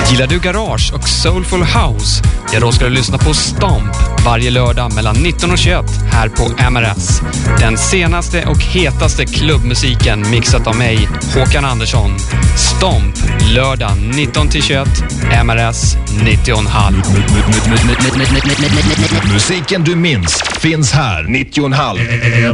Gillar du garage och soulful house? Ja, då ska du lyssna på Stomp varje lördag mellan 19 och 21 här på MRS. Den senaste och hetaste klubbmusiken mixat av mig, Håkan Andersson. Stomp, lördag 19-21, MRS 90,5. Musiken du minns finns här 90,5.